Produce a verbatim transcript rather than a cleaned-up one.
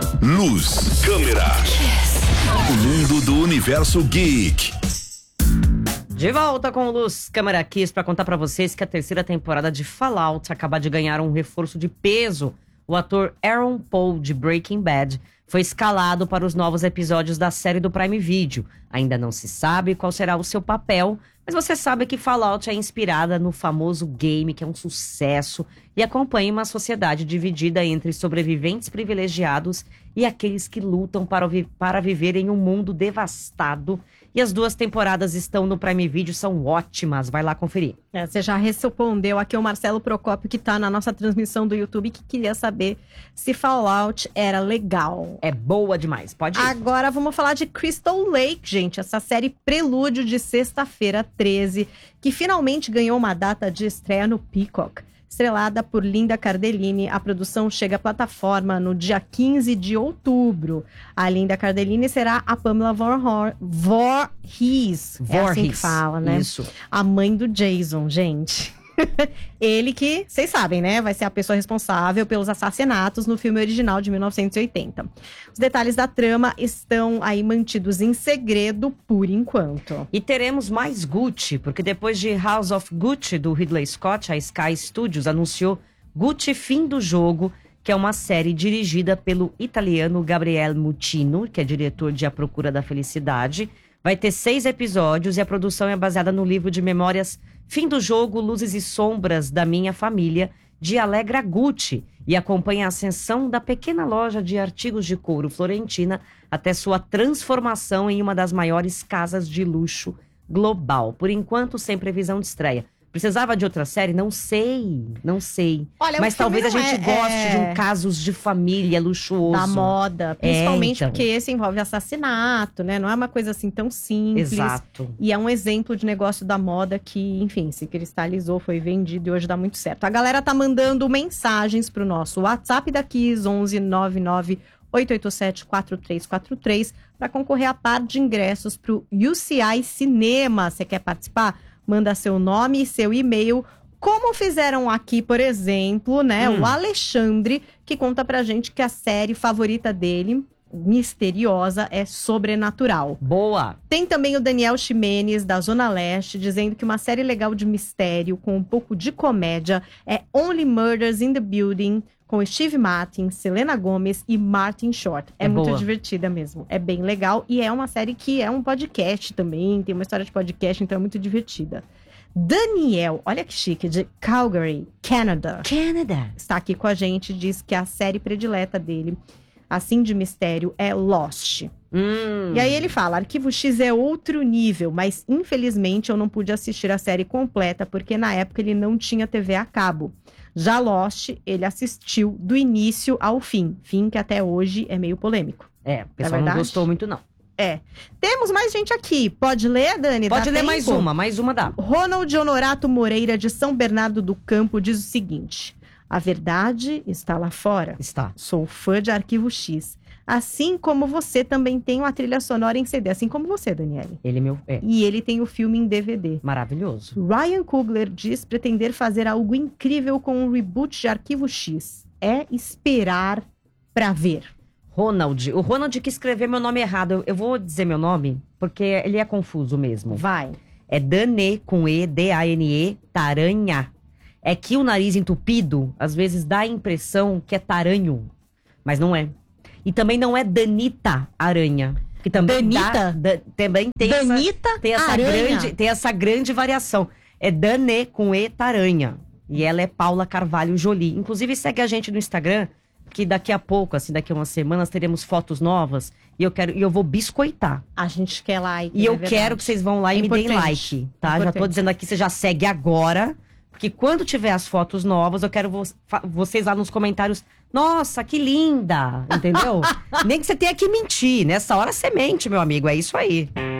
Luz, câmera. O mundo do universo geek. De volta com o Luz Câmera Kiss para contar para vocês que a terceira temporada de Fallout acaba de ganhar um reforço de peso. O ator Aaron Paul, de Breaking Bad, foi escalado para os novos episódios da série do Prime Video. Ainda não se sabe qual será o seu papel, mas você sabe que Fallout é inspirada no famoso game, que é um sucesso, e acompanha uma sociedade dividida entre sobreviventes privilegiados e aqueles que lutam para, vi- para viver em um mundo devastado. E as duas temporadas estão no Prime Video, são ótimas. Vai lá conferir. É, você já respondeu aqui o Marcelo Procópio, que tá na nossa transmissão do YouTube, que queria saber se Fallout era legal. É boa demais, pode ir. Agora vamos falar de Crystal Lake, gente. Essa série prelúdio de sexta-feira treze, que finalmente ganhou uma data de estreia no Peacock. Estrelada por Linda Cardellini, a produção chega à plataforma no dia quinze de outubro. A Linda Cardellini será a Pamela Voorhees. Voorhees. É assim que fala, né? Isso. A mãe do Jason, gente. Ele que, vocês sabem, né? Vai ser a pessoa responsável pelos assassinatos no filme original de mil novecentos e oitenta. Os detalhes da trama estão aí mantidos em segredo por enquanto. E teremos mais Gucci, porque depois de House of Gucci, do Ridley Scott, a Sky Studios anunciou Gucci Fim do Jogo, que é uma série dirigida pelo italiano Gabriele Muccino, que é diretor de A Procura da Felicidade. Vai ter seis episódios e a produção é baseada no livro de memórias Fim do Jogo, Luzes e Sombras da Minha Família, de Allegra Gucci, e acompanha a ascensão da pequena loja de artigos de couro florentina até sua transformação em uma das maiores casas de luxo global. Por enquanto, sem previsão de estreia. Precisava de outra série? Não sei, não sei. Olha, mas o talvez a filme não gente é- goste é- de um casos de família luxuoso. Da moda, principalmente então. porque esse envolve assassinato, né? Não é uma coisa assim tão simples. Exato. E é um exemplo de negócio da moda que, enfim, se cristalizou, foi vendido e hoje dá muito certo. A galera tá mandando mensagens pro nosso WhatsApp da Kiss, onze nove nove oito oito sete quatro três quatro três, para concorrer a par de ingressos pro U C I Cinema. Você quer participar? Manda seu nome e seu e-mail, como fizeram aqui, por exemplo, né? Hum. O Alexandre, que conta pra gente que a série favorita dele, misteriosa, é Sobrenatural. Boa. Tem também o Daniel Ximenes, da Zona Leste, dizendo que uma série legal de mistério, com um pouco de comédia, é Only Murders in the Building, com Steve Martin, Selena Gomez e Martin Short. É, É muito boa. divertida mesmo. É bem legal e é uma série que é um podcast também, tem uma história de podcast, então é muito divertida. Daniel, olha que chique, de Calgary, Canadá, Canada. está aqui com a gente, diz que a série predileta dele, assim de mistério, é Lost. Hum. E aí ele fala, Arquivo X é outro nível, mas infelizmente eu não pude assistir a série completa, porque na época ele não tinha T V a cabo. Já Lost, ele assistiu do início ao fim, fim que até hoje é meio polêmico. É, o pessoal não verdade? gostou muito, não. É. Temos mais gente aqui. Pode ler, Dani? Pode Dá ler tempo? mais uma, mais uma dá. Ronald Honorato Moreira, de São Bernardo do Campo, diz o seguinte: a verdade está lá fora. Está. Sou fã de Arquivo X. Assim como você também tem uma trilha sonora em C D. Assim como você, Daniele. Ele é meu... É, E ele tem o filme em D V D. maravilhoso. Ryan Coogler diz pretender fazer algo incrível com um reboot de Arquivo X. É esperar pra ver. Ronald. O Ronald que escreveu meu nome errado. Eu, eu vou dizer meu nome, porque ele é confuso mesmo. Vai. É Dane, com E, D A N E, Taranha. É que o nariz entupido, às vezes, dá a impressão que é taranho. Mas não é. E também não é Danita Aranha. Que também Danita? dá- da- também tem essa, Danita tem essa Aranha. grande, tem essa grande variação. É Dane com E Taranha. E ela é Paula Carvalho Jolie. Inclusive, segue a gente no Instagram, que daqui a pouco, assim, daqui a umas semanas, teremos fotos novas. E eu quero, e eu vou biscoitar. A gente quer like. E eu é verdade. quero que vocês vão lá e É me deem importante. like, tá? Já tô Importante. dizendo aqui, você já segue agora. Porque quando tiver as fotos novas, eu quero vo- fa- vocês lá nos comentários. Nossa, que linda! Entendeu? Nem que você tenha que mentir. Nessa hora você mente, meu amigo. É isso aí.